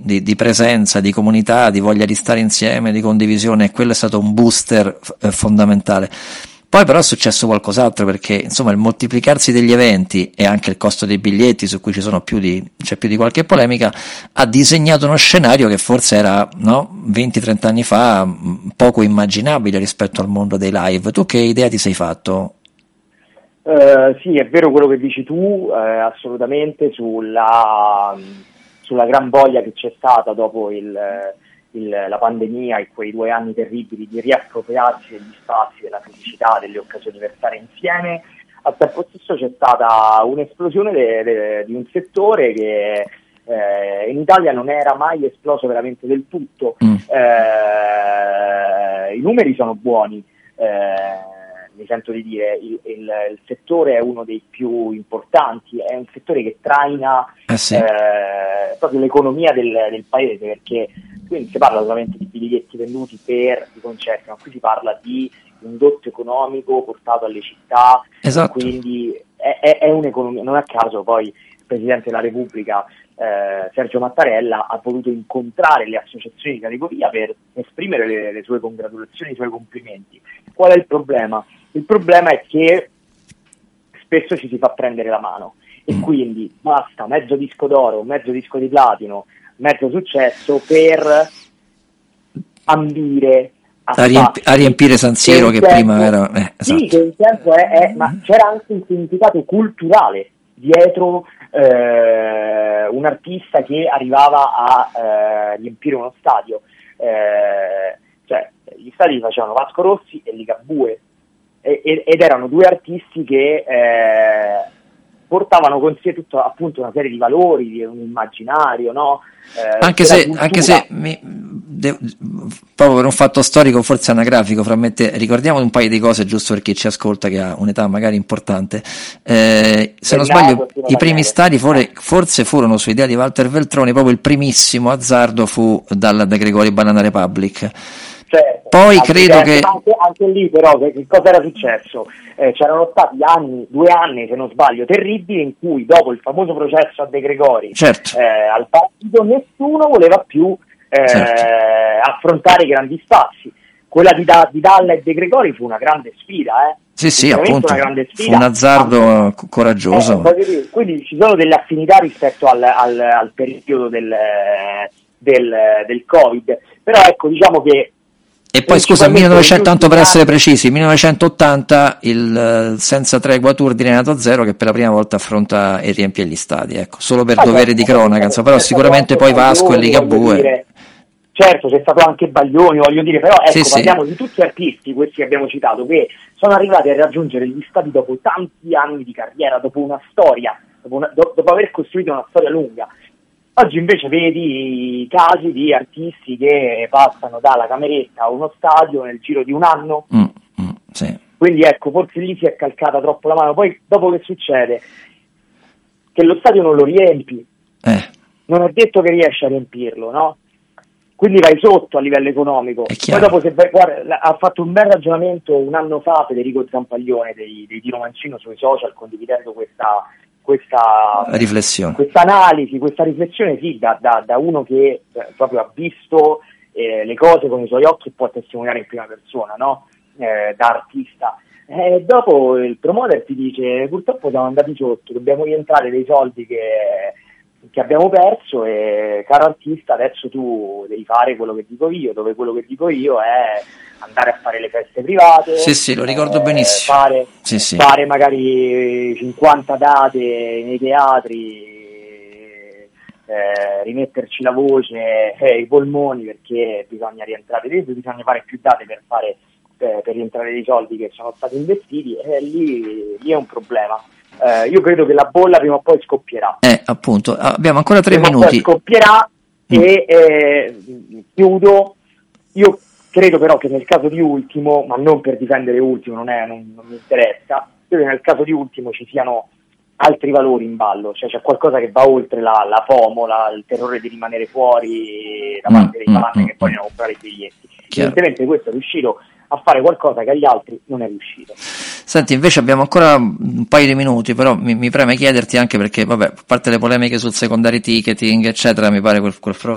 di presenza, di comunità, di voglia di stare insieme, di condivisione, e quello è stato un booster fondamentale. Poi però è successo qualcos'altro, perché insomma il moltiplicarsi degli eventi e anche il costo dei biglietti, su cui c'è più di qualche polemica, ha disegnato uno scenario che forse era, no, 20-30 anni fa poco immaginabile rispetto al mondo dei live. Tu che idea ti sei fatto? Sì, è vero quello che dici tu, assolutamente, sulla gran voglia che c'è stata dopo la pandemia e quei 2 anni terribili di riappropriarsi degli spazi, della felicità, delle occasioni per stare insieme. Al tempo stesso c'è stata un'esplosione di un settore che in Italia non era mai esploso veramente del tutto. I numeri sono buoni, mi sento di dire, il settore è uno dei più importanti, è un settore che traina proprio l'economia del paese, perché qui non si parla solamente di biglietti venduti per i concerti, ma qui si parla di indotto economico portato alle città. Esatto. Quindi è un'economia. Non a caso poi il Presidente della Repubblica, Sergio Mattarella, ha voluto incontrare le associazioni di categoria per esprimere le sue congratulazioni, i suoi complimenti. Qual è il problema? Il problema è che spesso ci si fa prendere la mano, e quindi basta mezzo disco d'oro, mezzo disco di platino, mezzo successo per ambire a riempire San Siro, che prima era... esatto. Sì, che il tempo ma c'era anche un significato culturale dietro un artista che arrivava a riempire uno stadio. Cioè, gli stadi facevano Vasco Rossi e Ligabue, ed erano 2 artisti che portavano con sé tutta, appunto, una serie di valori, di un immaginario, no? Anche se proprio per un fatto storico, forse anagrafico, frammamente, ricordiamo un paio di cose, giusto per chi ci ascolta che ha un'età magari importante. Se non sbaglio, i primi stadi forse furono su idea di Walter Veltroni, proprio il primissimo azzardo fu da Gregori Banana Republic. Certo, poi credo che anche lì però che cosa era successo? C'erano stati 2 anni, se non sbaglio, terribili, in cui dopo il famoso processo a De Gregori, certo, al partito, nessuno voleva più affrontare i grandi spazi. Quella di Dalla e De Gregori fu una grande sfida, Sì, appunto, una grande sfida, fu un azzardo coraggioso. Quindi ci sono delle affinità rispetto al periodo del Covid, però ecco, diciamo che. E poi scusa, 1900, tanto per essere precisi, 1980 il Senza Tregua Tour di Renato Zero, che per la prima volta affronta e riempie gli stadi, ecco, solo per dovere di cronaca, però sicuramente poi Vasco e Ligabue. Certo, c'è stato anche Baglioni, voglio dire, però ecco, sì, parliamo di tutti artisti, questi che abbiamo citato, che sono arrivati a raggiungere gli stadi dopo tanti anni di carriera, dopo una storia, dopo aver costruito una storia lunga. Oggi invece vedi casi di artisti che passano dalla cameretta a uno stadio nel giro di un anno. Sì. Quindi ecco, forse lì si è calcata troppo la mano. Poi dopo che succede? Che lo stadio non lo riempi. Non è detto che riesci a riempirlo, no? Quindi vai sotto a livello economico. Poi dopo, se vai, guarda, ha fatto un bel ragionamento un anno fa Federico Zampaglione dei Tiro Mancino sui social, condividendo questa riflessione, questa analisi, questa riflessione, sì, da uno che proprio ha visto le cose con i suoi occhi e può testimoniare in prima persona, no? Da artista. Dopo il promoter ti dice: purtroppo siamo andati sotto, dobbiamo rientrare dei soldi che abbiamo perso, e caro artista, adesso tu devi fare quello che dico io, dove quello che dico io è andare a fare le feste private. Sì, lo ricordo benissimo. Fare magari 50 date nei teatri, rimetterci la voce e i polmoni, perché bisogna rientrare dentro, bisogna fare più date per rientrare dei soldi che sono stati investiti, e lì è un problema. Io credo che la bolla prima o poi scoppierà. Appunto, abbiamo ancora 3 prima minuti. Poi scoppierà e chiudo. Io credo però che nel caso di Ultimo, ma non per difendere Ultimo, non mi interessa, credo che nel caso di Ultimo ci siano altri valori in ballo, cioè c'è qualcosa che va oltre la FOMO, il terrore di rimanere fuori da parte dei fan che vogliono comprare i biglietti. Evidentemente questo è riuscito a fare qualcosa che agli altri non è riuscito. Senti, invece abbiamo ancora un paio di minuti, però mi preme chiederti, anche perché, vabbè, a parte le polemiche sul secondary ticketing, eccetera, mi pare quel